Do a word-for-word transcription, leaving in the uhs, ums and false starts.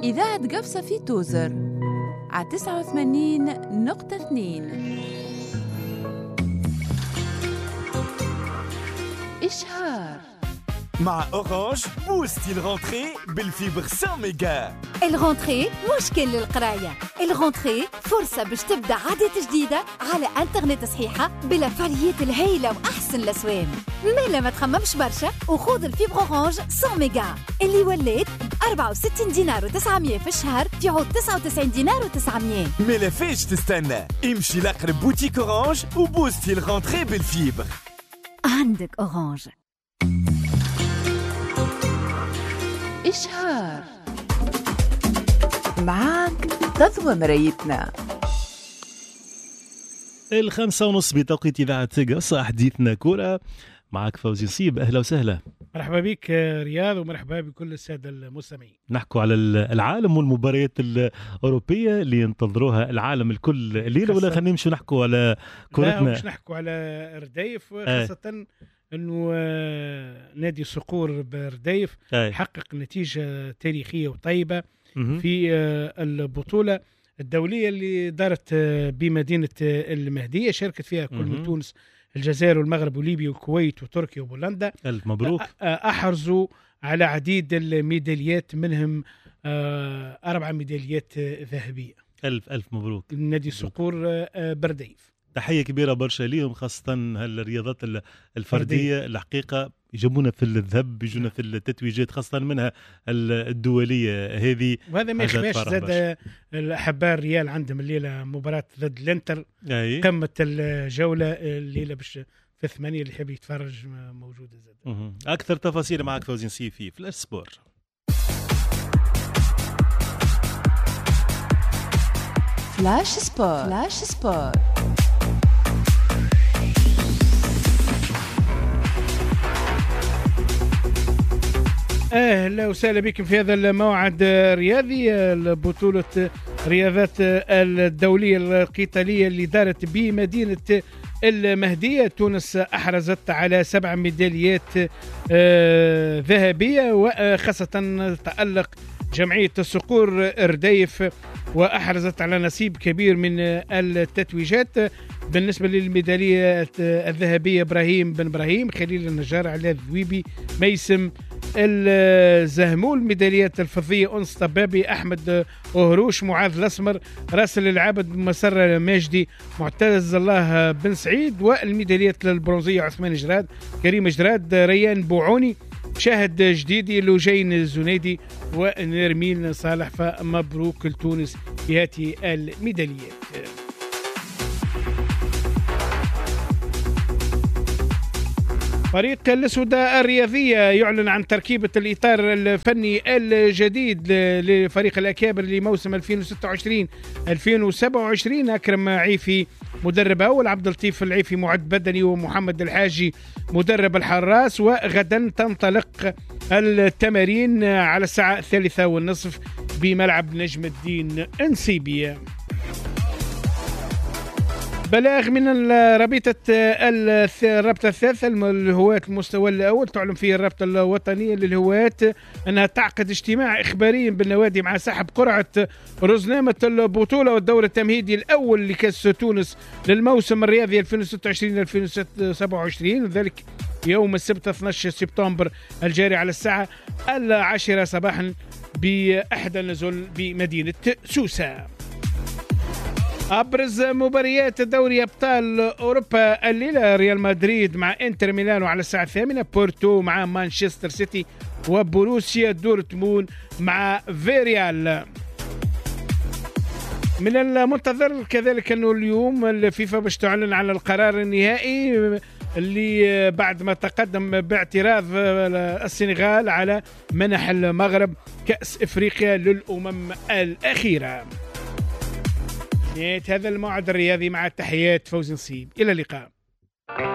إذاعة قفصة في توزر على تسعة وثمانين نقطة اثنين. إشهار مع أورانج بوستي الغونتري بالفيبر مية ميجا. الغونتري مش كل القراية، الغونتري فرصة باش تبدأ عادة جديدة على انترنت صحيحة بلا فعاليات الهايلة وأحسن الأسوان. مالا ما تخممش برشا وخوض الفيبر أورانج مية ميجا اللي ولات أربعة وستين دينار وتسعمية في الشهر في عود تسعة وتسعين دينار وتسعمية. مالا فيش تستنى، امشي لأقرب بوتيك أورانج وبوستي الغونتري بالفيبر. عندك أورانج. إشهار معاك تضوى مرايتنا. الخمسة ونص بتوقيت إذاعة قفصة، حديثنا كورة معك فوزي نصيب. أهلا وسهلا. مرحبا بك رياض ومرحبا بكل السادة المستمعين. نحكوا على العالم والمباريات الأوروبية اللي ينتظروها العالم الكل الليلة، ولا خلينا نمشوا نحكوا على كورتنا؟ لا مش نحكوا على رديف، خاصة آه. أنه نادي صقور برديف آه. حقق نتيجة تاريخية وطيبة م- في البطولة الدولية اللي دارت بمدينة المهدية، شاركت فيها كل من تونس الجزائر والمغرب وليبيا والكويت وتركيا وبولندا. ألف مبروك. أحرزوا على عديد الميداليات، منهم أربع ميداليات ذهبية. ألف ألف مبروك نادي صقور برديف. تحية كبيرة برشا ليهم، خاصة هالرياضات الفردية الحقيقة يجيبونا في الذهب، يجونا في التتويجات، خاصة منها الدولية هذه. وهذا ما يخفاش زاد الأحباء الريال عندهم الليلة مباراة ضد الانتر أي. قمة الجولة الليلة باش في الثمانية اللي يحب يتفرج موجودة زاد. أكثر تفاصيل معك فوزي نصيب في فلاش سبور. فلاش سبور. فلاش سبور. اهلا وسهلا بكم في هذا الموعد الرياضي. البطولة رياضات الدولية القتالية اللي دارت بمدينة المهدية، تونس أحرزت على سبع ميداليات آه ذهبية، وخاصة تألق جمعية الصقور رديف وأحرزت على نصيب كبير من التتويجات. بالنسبة للميدالية الذهبية إبراهيم بن إبراهيم، خليل النجار، علاء الذويبي، ميسم الزهمول. ميداليات الفضية أنس طبابي، أحمد أهروش، معاذ الأسمر، راسل العابد، مسر ماجدي، معتز الله بن سعيد. والميداليات البرونزية عثمان جراد، كريم جراد، ريان بوعوني، شاهد جديدي، لوجين الزنيدي، ونرمين صالح. فمبروك لتونس في هذه الميداليات. فريق الأسودة الرياضية يعلن عن تركيبة الإطار الفني الجديد لفريق الأكابر لموسم ألفين وستة وعشرين ألفين وسبعة وعشرين. أكرم عيفي مدرب أول، عبد اللطيف العيفي معد بدني، ومحمد الحاجي مدرب الحراس. وغدا تنطلق التمارين على الساعة الثالثة والنصف بملعب نجم الدين انسيبيا. بلاغ من رابطة الرابطة الثالثة الهواة المستوى الأول، تعلن فيه الرابطة الوطنية للهواة أنها تعقد اجتماع إخباري بالنوادي مع سحب قرعة رزنامة البطولة والدور التمهيدي الأول لكأس تونس للموسم الرياضي ألفين وستة وعشرين ألفين وسبعة وعشرين، وذلك يوم السبت اثني عشر سبتمبر الجاري على الساعة العاشرة صباحا بأحد النزل بمدينة سوسة. أبرز مباريات دوري أبطال أوروبا الليلة: ريال مدريد مع إنتر ميلانو على الساعة الثامنة، بورتو مع مانشستر سيتي، وبروسيا دورتموند مع فيريال. من المنتظر كذلك أنه اليوم الفيفا باش تعلن على القرار النهائي اللي بعد ما تقدم باعتراض السنغال على منح المغرب كأس إفريقيا للأمم الأخيرة. نهاية هذا الموعد الرياضي مع تحيات فوزي نصيب، إلى اللقاء.